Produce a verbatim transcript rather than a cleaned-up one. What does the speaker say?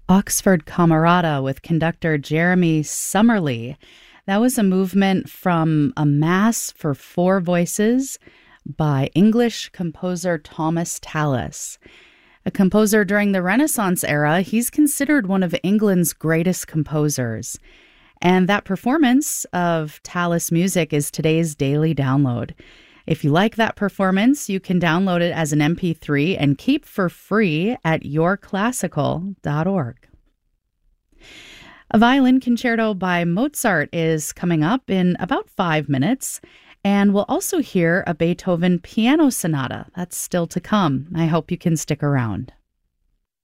Oxford Camerata with conductor Jeremy Summerlee. That was a movement from a Mass for four voices by English composer Thomas Tallis. A composer during the Renaissance era, he's considered one of England's greatest composers. And that performance of Tallis music is today's daily download. If you like that performance, you can download it as an M P three and keep for free at your classical dot org. A violin concerto by Mozart is coming up in about five minutes, and we'll also hear a Beethoven piano sonata. That's still to come. I hope you can stick around.